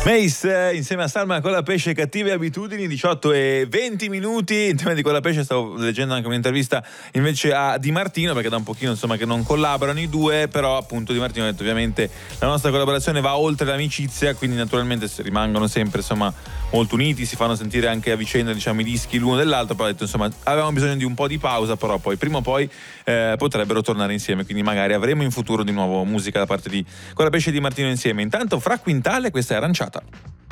Mace insieme a Salma con la pesce cattive abitudini, 18 e 20 minuti. In tema di con la pesce stavo leggendo anche un'intervista invece a Di Martino, perché da un pochino insomma che non collaborano i due, però appunto Di Martino ha detto ovviamente la nostra collaborazione va oltre l'amicizia, quindi naturalmente rimangono sempre insomma molto uniti, si fanno sentire anche a vicenda diciamo i dischi l'uno dell'altro, però ha detto insomma avevamo bisogno di un po' di pausa, però poi prima o poi potrebbero tornare insieme, quindi magari avremo in futuro di nuovo musica da parte di con la pesce Di Martino insieme. Intanto Fra Quintale, questa è Aranciata.